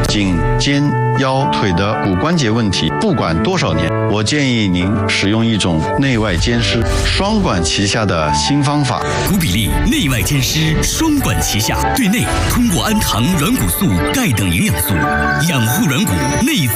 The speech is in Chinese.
颈、肩、腰、腿的骨关节问题，不管多少年，我建议您使用一种内外兼施、双管齐下的新方法。 古比利内外兼施，双管齐下，对内通过氨糖、软骨素、钙等营养素养护软骨内。